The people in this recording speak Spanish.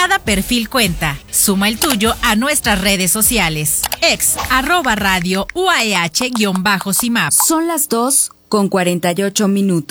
Cada perfil cuenta. Suma el tuyo a nuestras redes sociales. @radio UAEH-CIMAP. Son las 2:48.